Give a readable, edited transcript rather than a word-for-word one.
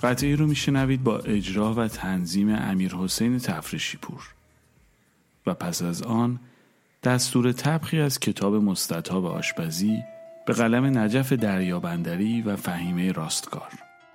قطعی رو میشنوید با اجرا و تنظیم امیرحسین تفرشی پور و پس از آن دستور طبخی از کتاب مستطاب آشپزی به قلم نجف دریابندری و فهیمه راستگار.